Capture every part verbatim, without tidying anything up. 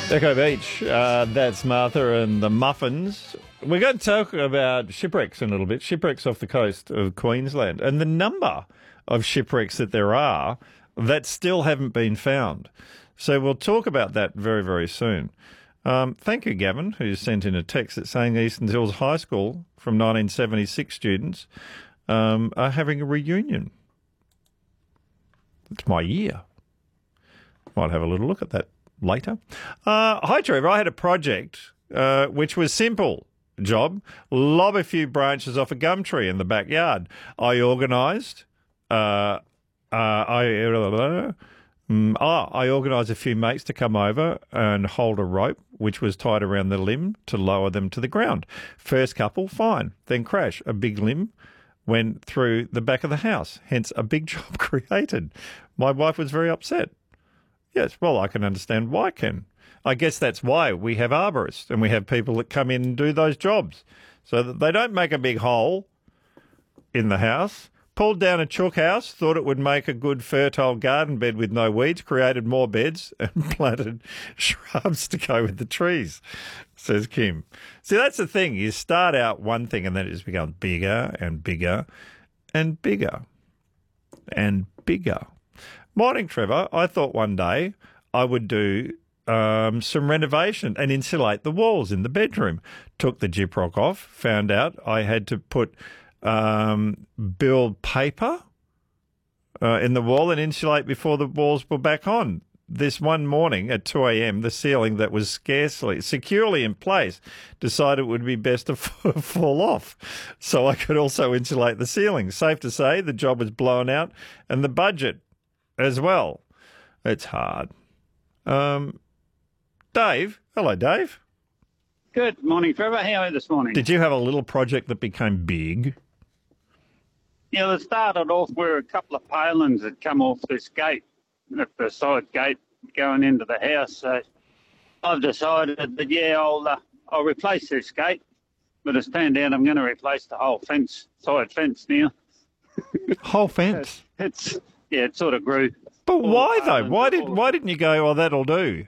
Echo Beach, uh, that's Martha and the Muffins. We're going to talk about shipwrecks in a little bit, shipwrecks off the coast of Queensland, and the number of shipwrecks that there are that still haven't been found. So we'll talk about that very, very soon. Um, thank you, Gavin, who sent in a text that's saying Eastern Hills High School from nineteen seventy-six students um, are having a reunion. It's my year. Might have a little look at that later. Uh, hi, Trevor. I had a project uh, which was simple. Job, lob a few branches off a gum tree in the backyard. I organised. Uh, uh, I um, ah, I organised a few mates to come over and hold a rope, which was tied around the limb to lower them to the ground. First couple, fine. Then crash. A big limb went through the back of the house. Hence, a big job created. My wife was very upset. Yes, well, I can understand why, Ken. I guess that's why we have arborists and we have people that come in and do those jobs so that they don't make a big hole in the house. Pulled down a chook house, thought it would make a good fertile garden bed with no weeds, created more beds and planted shrubs to go with the trees, says Kim. See, that's the thing. You start out one thing and then it just becomes bigger and bigger and bigger and bigger. Morning, Trevor. I thought one day I would do um, some renovation and insulate the walls in the bedroom. Took the gyprock off, found out I had to put um, build paper uh, in the wall and insulate before the walls were back on. This one morning at two a.m., the ceiling that was scarcely securely in place decided it would be best to f- fall off so I could also insulate the ceiling. Safe to say the job was blown out and the budget as well. It's hard. Um, Dave. Hello, Dave. Good morning, Trevor. How are you this morning? Did you have a little project that became big? Yeah, it started off where a couple of palings had come off this gate, at the side gate going into the house. So I've decided that, yeah, I'll, uh, I'll replace this gate. But it's turned out I'm going to replace the whole fence, side fence now. Whole fence? It's, it's yeah, it sort of grew. But why, though? Why, did, why didn't you go, oh, that'll do?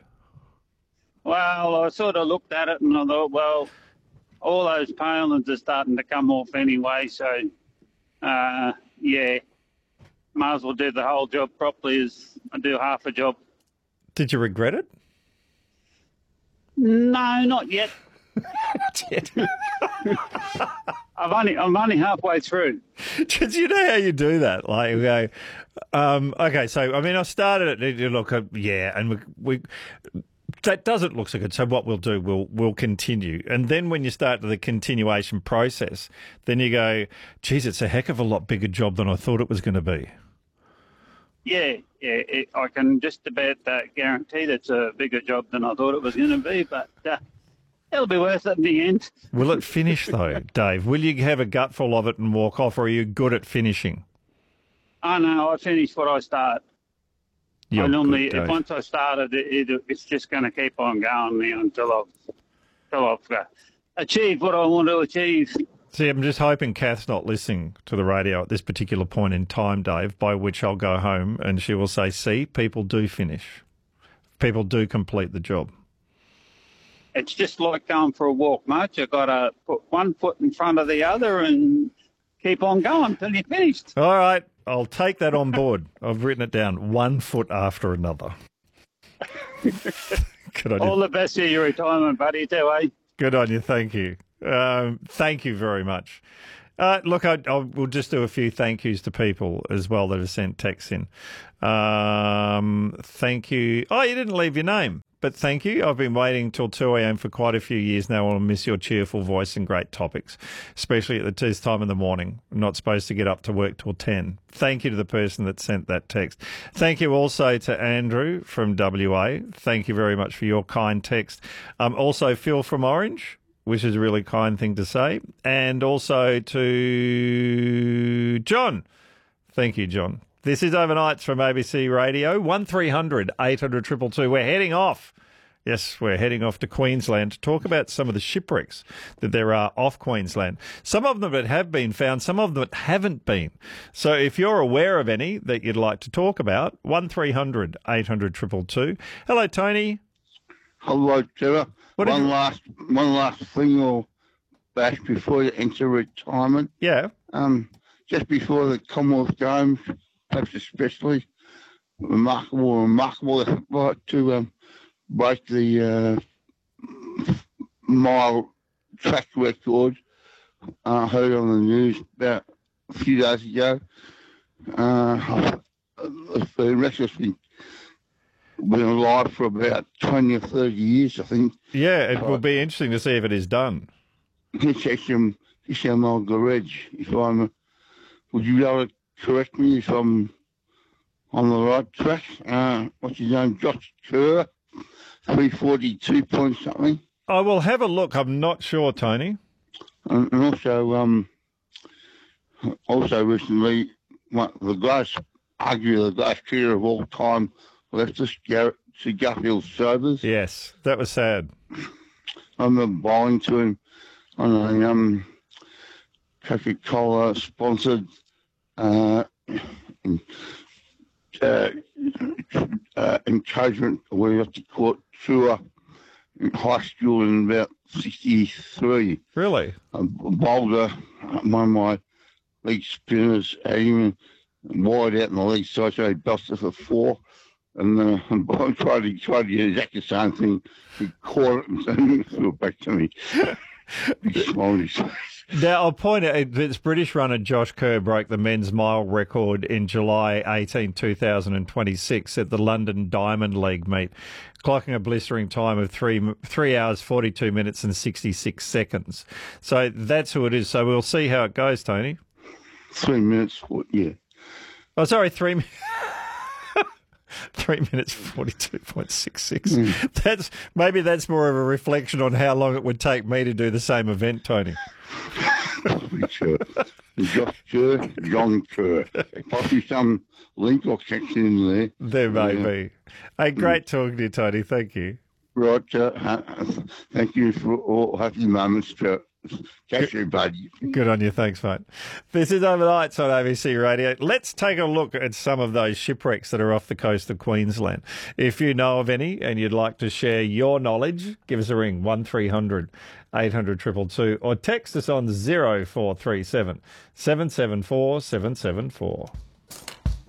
Well, I sort of looked at it and I thought, well, all those palings are starting to come off anyway, so, uh, yeah, might as well do the whole job properly as I do half a job. Did you regret it? No, not yet. Not yet. I've only, I'm only halfway through. Did you know how you do that? Like, okay, um, okay, so, I mean, I started it, you look, yeah, and we... we that doesn't look so good. So what we'll do, we'll we'll continue. And then when you start the continuation process, then you go, geez, it's a heck of a lot bigger job than I thought it was going to be. Yeah, yeah, it, I can just about uh, guarantee that's a bigger job than I thought it was going to be, but uh, it'll be worth it in the end. Will it finish, though, Dave? Will you have a gutful of it and walk off, or are you good at finishing? I know, I finish what I start. You're I normally, good, if once I started, it, it, it's just going to keep on going now until I've, until I've uh, achieved what I want to achieve. See, I'm just hoping Kath's not listening to the radio at this particular point in time, Dave, by which I'll go home and she will say, see, people do finish. People do complete the job. It's just like going for a walk, mate. You've got to put one foot in front of the other and keep on going until you're finished. All right. I'll take that on board. I've written it down, one foot after another. Good on you. All the best for your retirement, buddy, too, eh? Good on you. Thank you. Um, thank you very much. Uh, look, I, I, we'll just do a few thank yous to people as well that have sent texts in. Um, thank you. Oh, you didn't leave your name, but thank you. I've been waiting till two a.m. for quite a few years now. I'll miss your cheerful voice and great topics, especially at the this time in the morning. I'm not supposed to get up to work till ten. Thank you to the person that sent that text. Thank you also to Andrew from W A. Thank you very much for your kind text. Um, also, Phil from Orange, which is a really kind thing to say. And also to John. Thank you, John. This is Overnights from A B C Radio, one three hundred eight hundred two two two. We're heading off. Yes, we're heading off to Queensland to talk about some of the shipwrecks that there are off Queensland. Some of them that have been found, some of them that haven't been. So if you're aware of any that you'd like to talk about, one three hundred eight hundred two two two. Hello, Tony. Hello, Trevor. What did One you- last, one last thing, or bash before you enter retirement. Yeah. Um, just before the Commonwealth Games, perhaps especially remarkable, remarkable effort like to um, break the uh, mile track record. I uh, heard on the news about a few days ago. Uh, the rest has been been alive for about twenty or thirty years, I think. Yeah, it will be interesting to see if it is done. Hisham Hisham Al Garej, if I'm, would you be able to correct me if I'm on the right track? Uh, what's his name? Josh Kerr, three forty-two point something. I will have a look. I'm not sure, Tony. And, and also, um, also recently, one, the greatest, arguably the greatest career of all time, leftist Garrett to Gutfield Sobers. Yes, that was sad. I remember bowling to him on a um, Coca-Cola sponsored uh, uh, uh, encouragement, or whatever you have to call it, tour in high school in about sixty-three. Really? I bowled uh, one of my league spinners at him wide out in the league side, so he busted for four. And uh, I tried to, tried to get exactly the same thing. He caught it and threw it back to me. He smiled his face. Now, I'll point out this British runner Josh Kerr broke the men's mile record in July eighteenth, two thousand twenty-six at the London Diamond League meet, clocking a blistering time of three three hours, forty-two minutes and sixty-six seconds. So that's who it is. So we'll see how it goes, Tony. Three minutes, yeah. Oh, sorry, three minutes. Three minutes forty-two point six six. Mm. That's maybe that's more of a reflection on how long it would take me to do the same event, Tony. Sure. Josh Kerr, John Kerr. Possibly some link or connection in there. There may yeah. be. Hey, great mm. talking to you, Tony. Thank you. Right. Uh, thank you for all happy moments. To catch you, buddy. Good on you. Thanks, mate. This is Overnights on A B C Radio. Let's take a look at some of those shipwrecks that are off the coast of Queensland. If you know of any and you'd like to share your knowledge, give us a ring, one three hundred eight hundred two two two, or text us on zero four three seven seven seven four seven seven four.